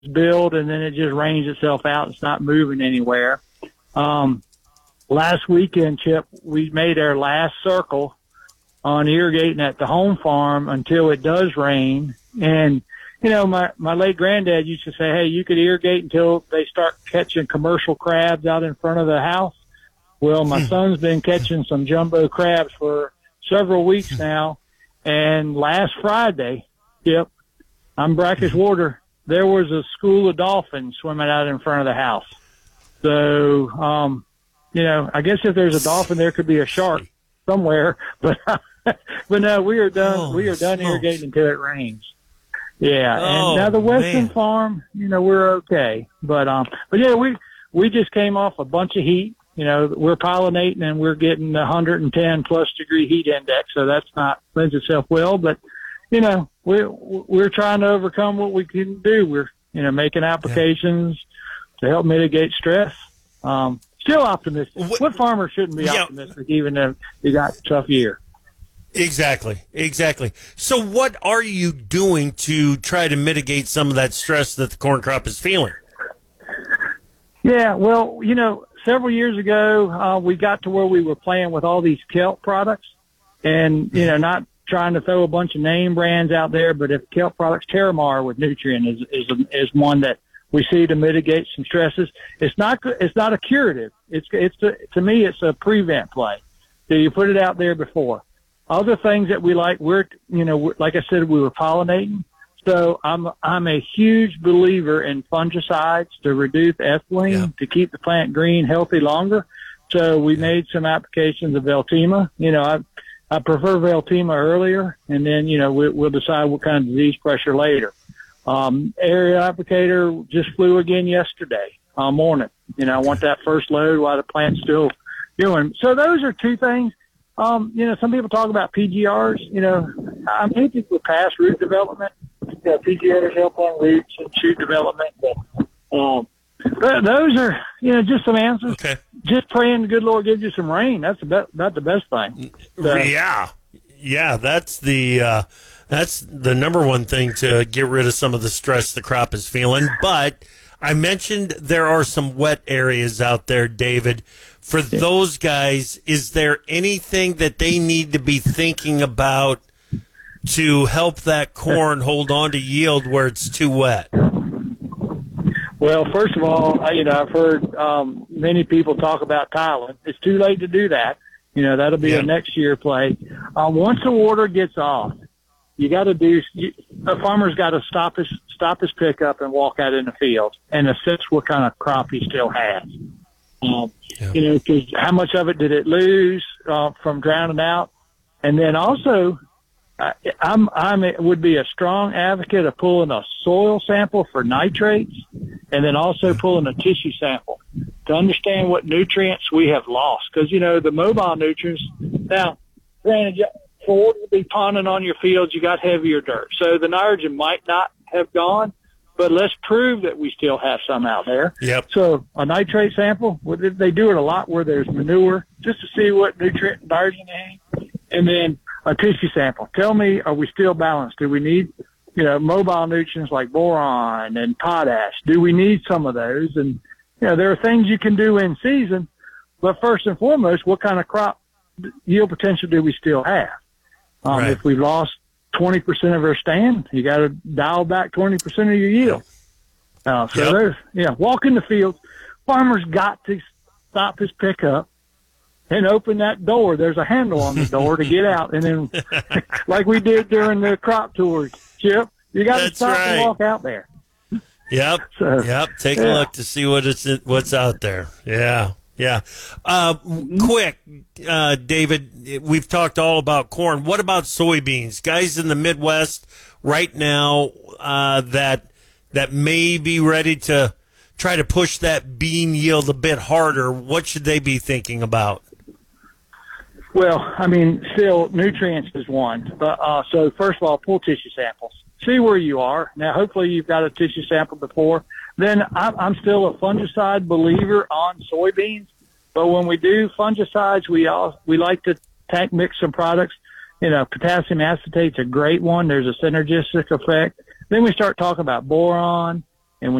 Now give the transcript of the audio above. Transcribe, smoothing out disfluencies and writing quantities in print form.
build and then it just rains itself out. It's not moving anywhere. Last weekend, Chip, we made our last circle on irrigating at the home farm until it does rain. And, my late granddad used to say, hey, you could irrigate until they start catching commercial crabs out in front of the house. Well, my son's been catching some jumbo crabs for several weeks now. And last Friday, Chip, on brackish water, there was a school of dolphins swimming out in front of the house. So, I guess if there's a dolphin, there could be a shark somewhere. But no, we are done. We are done irrigating until it rains. Yeah, and now the western farm, we're okay. But yeah, we just came off a bunch of heat. We're pollinating and we're getting 110 plus degree heat index, so that's not lends itself well. But we're trying to overcome what we can do. We're making applications to help mitigate stress. Still optimistic. What farmer shouldn't be optimistic even if you got a tough year? Exactly. So what are you doing to try to mitigate some of that stress that the corn crop is feeling? Yeah, well, several years ago, we got to where we were playing with all these kelp products and, not trying to throw a bunch of name brands out there, but if kelp products, Terramar with Nutrient is one that we see to mitigate some stresses. It's not a curative. To me, it's a prevent play. So you put it out there before. Other things that we like, like I said, we were pollinating. So I'm a huge believer in fungicides to reduce ethylene, to keep the plant green, healthy longer. So we made some applications of Veltima. I prefer Veltima earlier, and then, we'll decide what kind of disease pressure later. Area applicator just flew again yesterday morning. I want that first load while the plant's still doing. So those are two things. Some people talk about PGRs. I'm happy with past root development. PGRs help on roots and shoot development. But those are, just some answers. Okay. Just praying the good Lord gives you some rain. That's about the best thing. So, yeah. That's the number one thing to get rid of some of the stress the crop is feeling. But I mentioned there are some wet areas out there, David. For those guys, is there anything that they need to be thinking about to help that corn hold on to yield where it's too wet? Well, first of all, I've heard many people talk about tiling. It's too late to do that. That'll be a next year play. Once the water gets off, you got to a farmer's got to stop his pickup and walk out in the field and assess what kind of crop he still has. Because how much of it did it lose from drowning out? And then also, would be a strong advocate of pulling a soil sample for nitrates and then also pulling a tissue sample to understand what nutrients we have lost. Because, the mobile nutrients, now, granted, for order to be ponding on your fields, you got heavier dirt. So the nitrogen might not have gone, but let's prove that we still have some out there. Yep. So a nitrate sample, they do it a lot where there's manure, just to see what nutrient and nitrogen is. And then a tissue sample. Tell me, are we still balanced? Do we need, mobile nutrients like boron and potash? Do we need some of those? And, there are things you can do in season, but first and foremost, what kind of crop yield potential do we still have? Right. If we lost 20% of our stand, you got to dial back 20% of your yield. There's, walk in the field. Farmer's got to stop his pickup and open that door. There's a handle on the door to get out. And then, like we did during the crop tours, Chip, you got to stop and walk out there. Yep. Take a look to see what's out there. Yeah. Quick, David, we've talked all about corn. What about soybeans? Guys in the Midwest right now that may be ready to try to push that bean yield a bit harder. What should they be thinking about? Well, still nutrients is one. But so first of all, pull tissue samples. See where you are. Now, hopefully you've got a tissue sample before. Then I'm still a fungicide believer on soybeans. But when we do fungicides, we like to tank mix some products. Potassium acetate's a great one. There's a synergistic effect. Then we start talking about boron,